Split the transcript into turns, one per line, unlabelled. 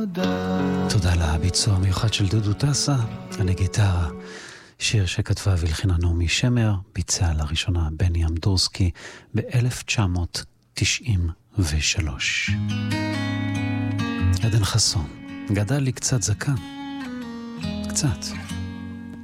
תודה לביצוע המיוחד של דודו טסה על הגיטרה, שיר שכתבה והלחינה נעמי שמר, ביצע לראשונה בני אמדורסקי ב-1993. עדן חסון, גדל לי קצת זקן, קצת.